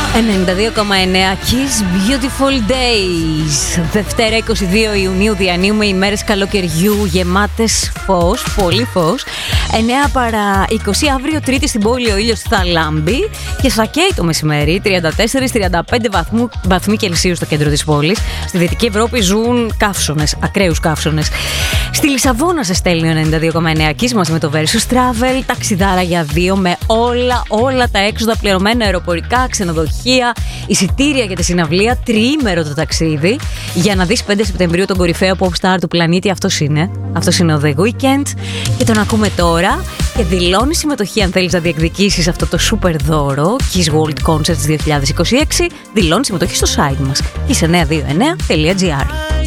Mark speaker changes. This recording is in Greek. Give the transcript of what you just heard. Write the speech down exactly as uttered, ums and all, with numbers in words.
Speaker 1: ενενήντα δύο κόμμα εννέα Kiss Beautiful Days. Δευτέρα είκοσι δύο Ιουνίου διανύουμε ημέρες καλοκαιριού γεμάτες φως, πολύ φως. εννέα παρά είκοσι αύριο Τρίτη στην πόλη ο ήλιος θα λάμπει και θα καίει το μεσημέρι. τριάντα τέσσερα με τριάντα πέντε βαθμού, βαθμοί Κελσίου στο κέντρο της πόλης. Στη Δυτική Ευρώπη ζουν καύσωνες, ακραίους καύσωνες. Στη Λισαβόνα σε στέλνει ο ενενήντα δύο κόμμα εννέα Kiss μαζί με το Versus Travel. Ταξιδάρα για δύο με όλα, όλα τα έξοδα πληρωμένα, αεροπορικά, ξενοδοχεία, εισιτήρια για τη συναυλία, τριήμερο το ταξίδι. Για να δεις πέντε Σεπτεμβρίου τον κορυφαίο pop star του πλανήτη, αυτός είναι. Αυτός είναι ο The Weeknd και τον ακούμε τώρα. Και δηλώνει συμμετοχή αν θέλεις να διεκδικήσεις αυτό το super δώρο Kiss World Concerts δύο χιλιάδες είκοσι έξι. Δηλώνει συμμετοχή στο site μας kiss εννιακόσια είκοσι εννέα τελεία τζι άρ.